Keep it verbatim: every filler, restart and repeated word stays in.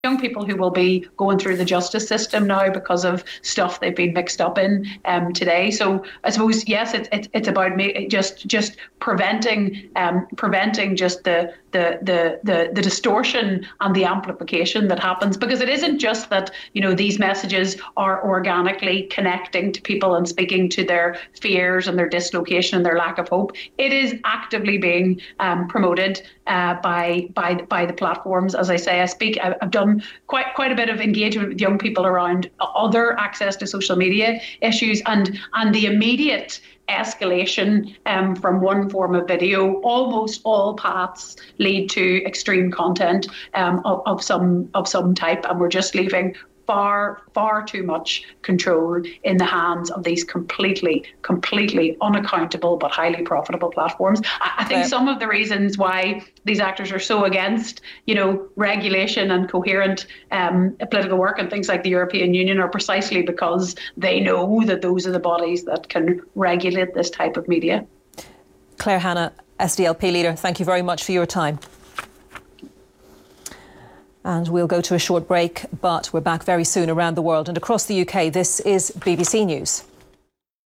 young people who will be going through the justice system now because of stuff they've been mixed up in um, today. So I suppose yes, it's it's, it's about me just just preventing um, preventing just the the, the the the distortion and the amplification that happens, because it isn't just that, you know, these messages are organically connecting to people and speaking to their fears and their dislocation and their lack of hope. It is actively being um, promoted uh, by by by the platforms. As I say, I speak. I've done quite quite a bit of engagement with young people around other access to social media issues, and and the immediate escalation um, from one form of video. Almost all paths lead to extreme content um, of, of some of some type, and we're just leaving far, far too much control in the hands of these completely, completely unaccountable but highly profitable platforms. I, I think some of the reasons why these actors are so against, you know, regulation and coherent um, political work and things like the European Union are precisely because they know that those are the bodies that can regulate this type of media. Claire Hanna, S D L P leader, thank you very much for your time. And we'll go to a short break, but we're back very soon around the world and across the U K. This is B B C News.